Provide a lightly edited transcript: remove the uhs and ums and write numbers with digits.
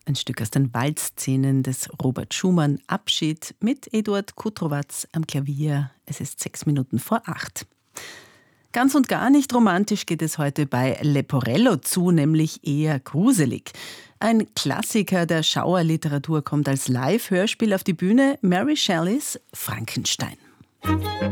Ein Stück aus den Waldszenen des Robert Schumann. Abschied mit Eduard Kutrowatz am Klavier. Es ist 6:06. Ganz und gar nicht romantisch geht es heute bei Leporello zu, nämlich eher gruselig. Ein Klassiker der Schauerliteratur kommt als Live-Hörspiel auf die Bühne: Mary Shelleys Frankenstein.